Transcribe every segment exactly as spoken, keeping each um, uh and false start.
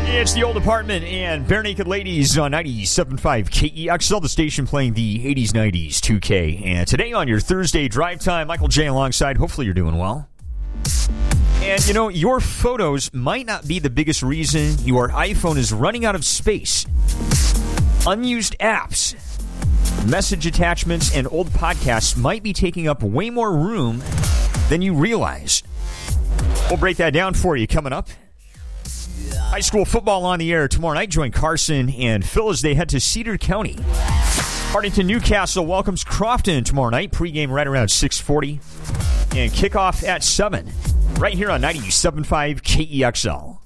It's the Old Apartment and Bare Naked Ladies on ninety-seven point five K E X L, the station playing the eighties, nineties, two K. And today on your Thursday drive time, Michael J. alongside. Hopefully you're doing well. And, you know, your photos might not be the biggest reason your iPhone is running out of space. Unused apps, message attachments, and old podcasts might be taking up way more room than you realize. We'll break that down for you coming up. High school football on the air tomorrow night. Join Carson and Phil as they head to Cedar County. Hartington Newcastle welcomes Crofton tomorrow night. Pre-game right around six forty. And kickoff at seven. Right here on ninety-seven point five K E X L.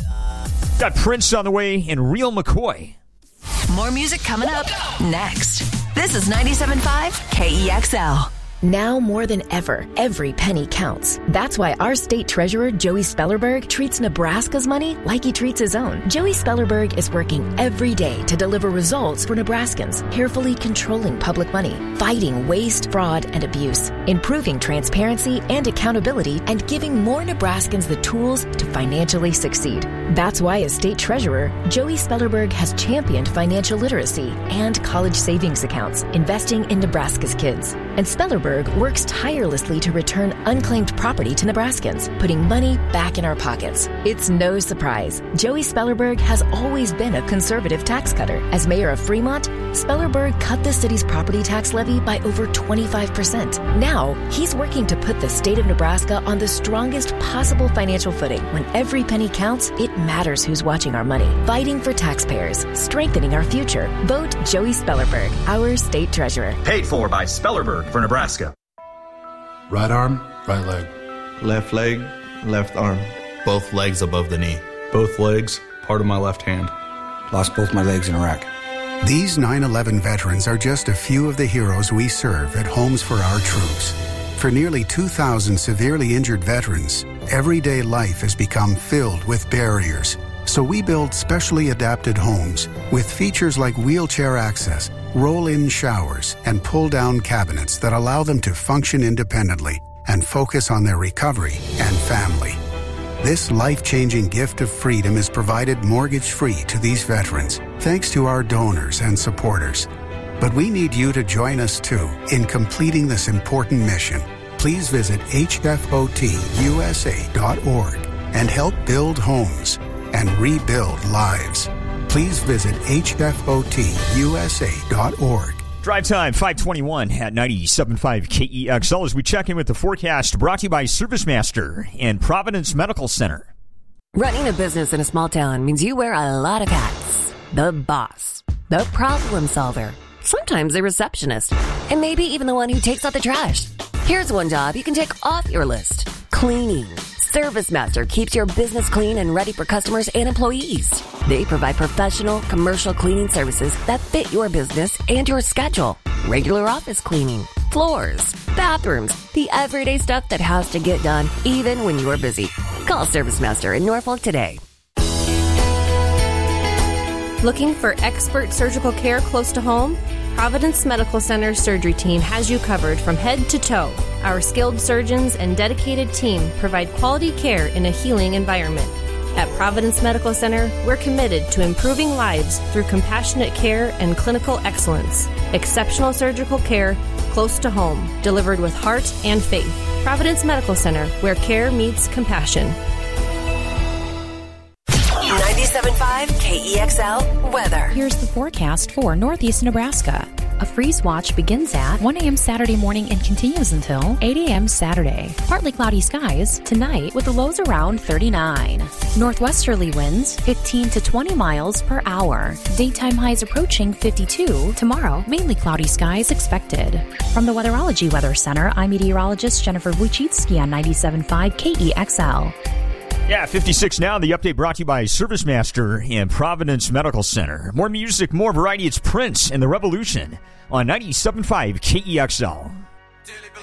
Got Prince on the way and Real McCoy. More music coming up next. This is ninety-seven point five K E X L. Now more than ever, every penny counts. That's why our state treasurer, Joey Spellerberg, treats Nebraska's money like he treats his own. Joey Spellerberg is working every day to deliver results for Nebraskans, carefully controlling public money, fighting waste, fraud, and abuse, improving transparency and accountability, and giving more Nebraskans the tools to financially succeed. That's why as state treasurer, Joey Spellerberg has championed financial literacy and college savings accounts, investing in Nebraska's kids. And Spellerberg works tirelessly to return unclaimed property to Nebraskans, putting money back in our pockets. It's no surprise. Joey Spellerberg has always been a conservative tax cutter. As mayor of Fremont, Spellerberg cut the city's property tax levy by over twenty-five percent. Now, he's working to put the state of Nebraska on the strongest possible financial footing. When every penny counts, it matters who's watching our money. Fighting for taxpayers, strengthening our future. Vote Joey Spellerberg, our state treasurer. Paid for by Spellerberg for Nebraska. Right arm, right leg. Left leg, left arm. Both legs above the knee. Both legs, part of my left hand. Lost both my legs in Iraq. These nine eleven veterans are just a few of the heroes we serve at Homes for Our Troops. For nearly two thousand severely injured veterans, everyday life has become filled with barriers. So we build specially adapted homes with features like wheelchair access, roll-in showers, and pull-down cabinets that allow them to function independently and focus on their recovery and family. This life-changing gift of freedom is provided mortgage-free to these veterans, thanks to our donors and supporters. But we need you to join us, too, in completing this important mission. Please visit H F O T U S A dot org and help build homes and rebuild lives. Please visit H F O T U S A dot org. Drive time five twenty-one at ninety-seven point five K E X L as we check in with the forecast brought to you by ServiceMaster and Providence Medical Center. Running a business in a small town means you wear a lot of hats. The boss, the problem solver, sometimes the receptionist, and maybe even the one who takes out the trash. Here's one job you can take off your list: cleaning. ServiceMaster keeps your business clean and ready for customers and employees. They provide professional, commercial cleaning services that fit your business and your schedule. Regular office cleaning, floors, bathrooms, the everyday stuff that has to get done even when you're busy. Call ServiceMaster in Norfolk today. Looking for expert surgical care close to home? Providence Medical Center surgery team has you covered from head to toe. Our skilled surgeons and dedicated team provide quality care in a healing environment. At Providence Medical Center, we're committed to improving lives through compassionate care and clinical excellence. Exceptional surgical care close to home, delivered with heart and faith. Providence Medical Center, where care meets compassion. ninety-seven point five K E X L weather. Here's the forecast for Northeast Nebraska. A freeze watch begins at one a.m. Saturday morning and continues until eight a.m. Saturday. Partly cloudy skies tonight with the lows around thirty-nine. Northwesterly winds fifteen to twenty miles per hour. Daytime highs approaching fifty-two. Tomorrow, mainly cloudy skies expected. From the Weatherology Weather Center, I'm meteorologist Jennifer Wojcicki on ninety-seven point five K E X L. Yeah, fifty-six now. The update brought to you by ServiceMaster and Providence Medical Center. More music, more variety. It's Prince and the Revolution on ninety-seven point five K E X L.